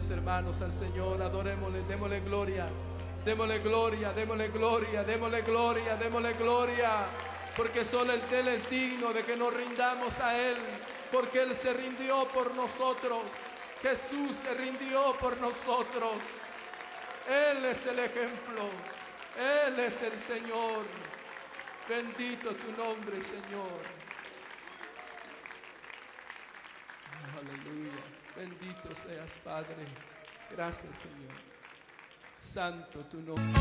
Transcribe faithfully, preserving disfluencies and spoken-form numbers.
Adoremos, hermanos, al Señor, adorémosle, démosle gloria, démosle gloria, démosle gloria, démosle gloria, démosle gloria, porque solo Él es digno de que nos rindamos a Él, porque Él se rindió por nosotros. Jesús se rindió por nosotros. Él es el ejemplo, Él es el Señor. Bendito tu nombre, Señor. Aleluya. Bendito seas, Padre. Gracias, Señor. Santo tu nombre.